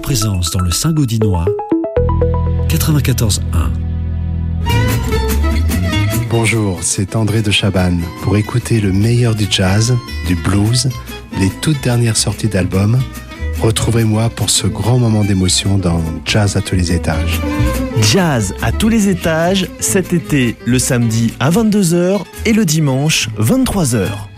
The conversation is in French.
présence dans le Saint-Gaudinois, 94.1. Bonjour, c'est André de Chabannes. Pour écouter le meilleur du jazz, du blues, les toutes dernières sorties d'albums, retrouvez-moi pour ce grand moment d'émotion dans Jazz à tous les étages. Jazz à tous les étages, cet été, le samedi à 22h et le dimanche 23h.